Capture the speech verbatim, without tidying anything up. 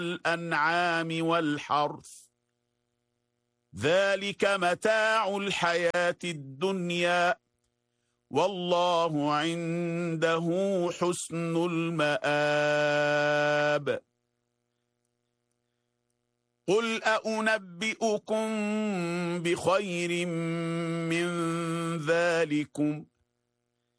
الأنعام والحرث ذلك متاع الحياة الدنيا والله عنده حسن المآب قل أنبئكم بخير من ذلكم